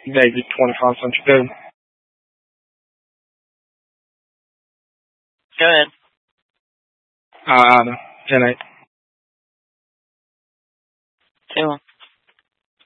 maybe 25 cents a go. Go ahead. I know. 10-8.